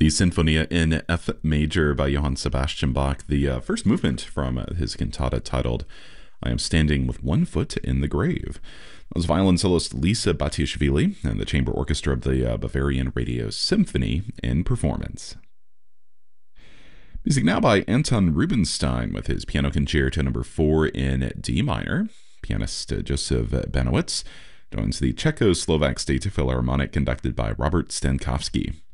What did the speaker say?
the Sinfonia in F major by Johann Sebastian Bach, the first movement from his cantata titled I Am Standing with One Foot in the Grave. That was violin soloist Lisa Batiashvili and the chamber orchestra of the Bavarian Radio Symphony in performance. Music now by Anton Rubinstein with his Piano Concerto No. 4 in D minor. Pianist Joseph Benowitz joins the Czechoslovak State Philharmonic conducted by Robert Stankowski.